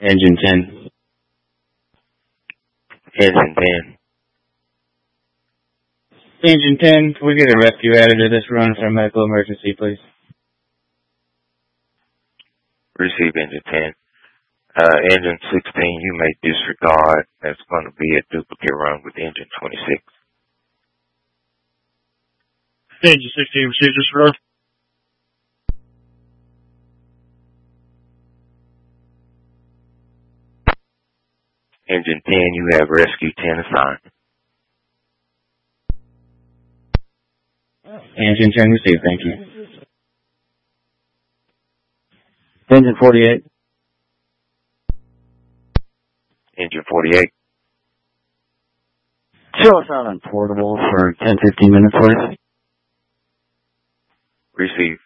Engine 10. Engine 10. Engine 10, can we get a rescue added to this run for a medical emergency, please? Receive Engine 10. Engine 16, you may disregard. That's going to be a duplicate run with Engine 26. Engine 16, receive disregard. Engine 10, you have Rescue 10 assigned. Engine 10 received, thank you. Engine 48. Engine 48. Show us out on portable for 10-15 minutes, please. Receive.